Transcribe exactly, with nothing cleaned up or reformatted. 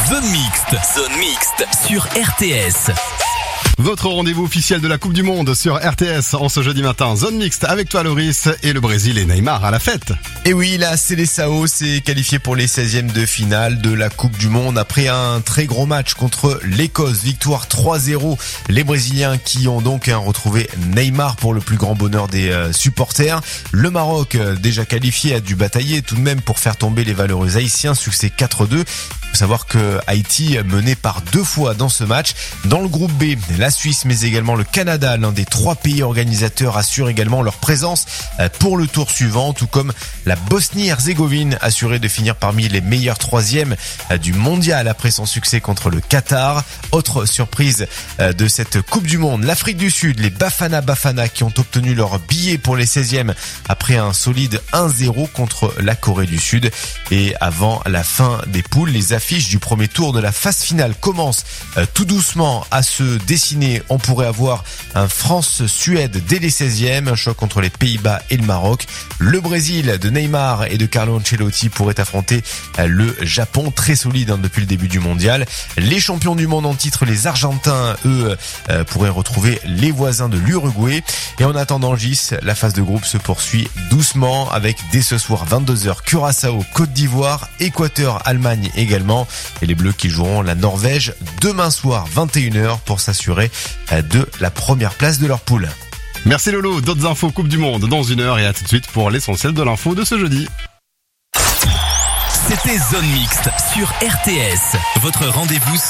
Zone Mixte. Zone Mixte sur R T S. Votre rendez-vous officiel de la Coupe du Monde sur R T S en ce jeudi matin. Zone mixte avec toi Loris et le Brésil et Neymar à la fête. Et oui, la Seleção s'est qualifiée pour les seizièmes de finale de la Coupe du Monde après un très gros match contre l'Écosse. Victoire trois zéro. Les Brésiliens qui ont donc retrouvé Neymar pour le plus grand bonheur des supporters. Le Maroc, déjà qualifié, a dû batailler tout de même pour faire tomber les valeureux Haïtiens. Succès quatre deux. Il faut savoir que Haïti menait par deux fois dans ce match. Dans le groupe B, la Suisse mais également le Canada, l'un des trois pays organisateurs, assure également leur présence pour le tour suivant, tout comme la Bosnie-Herzégovine, assurée de finir parmi les meilleurs troisièmes du mondial après son succès contre le Qatar. Autre surprise de cette Coupe du Monde, l'Afrique du Sud, les Bafana Bafana qui ont obtenu leur billet pour les seizièmes après un solide un zéro contre la Corée du Sud. Et avant la fin des poules, les affiches du premier tour de la phase finale commencent tout doucement à se dessiner. On pourrait avoir un France-Suède dès les seizièmes, un choc entre les Pays-Bas et le Maroc. Le Brésil de Neymar et de Carlo Ancelotti pourrait affronter le Japon, très solide hein, depuis le début du mondial. Les champions du monde en titre, les Argentins, eux, euh, pourraient retrouver les voisins de l'Uruguay. Et en attendant Gis, la phase de groupe se poursuit doucement avec dès ce soir vingt-deux heures Curaçao, Côte d'Ivoire, Équateur, Allemagne également. Et les Bleus qui joueront la Norvège demain soir vingt et une heures pour s'assurer de la première place de leur poule. Merci Lolo, d'autres infos Coupe du Monde dans une heure et à tout de suite pour l'essentiel de l'info de ce jeudi. C'était Zone Mixte sur R T S. Votre rendez-vous